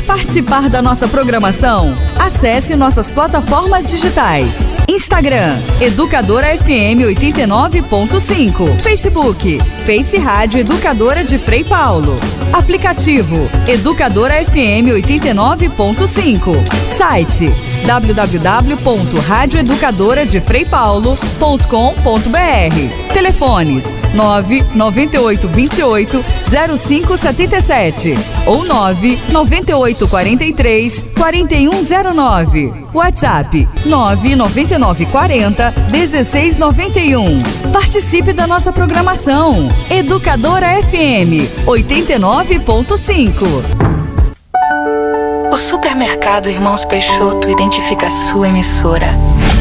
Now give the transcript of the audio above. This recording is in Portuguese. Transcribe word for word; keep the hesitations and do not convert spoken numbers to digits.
participar da nossa programação? Acesse nossas plataformas digitais. Instagram, Educadora F M oitenta e nove ponto cinco. Facebook, Face Rádio Educadora de Frei Paulo. Aplicativo, Educadora F M oitenta e nove ponto cinco. Site, w w w ponto rádio educadora de frei paulo ponto com ponto b r. Telefones nove nove oito dois oito zero cinco sete sete ou nove nove oito quatro três quatro um zero nove. WhatsApp nove nove nove quatro zero um seis nove um. Participe da nossa programação. Educadora F M oitenta e nove ponto cinco. O Supermercado Irmãos Peixoto identifica a sua emissora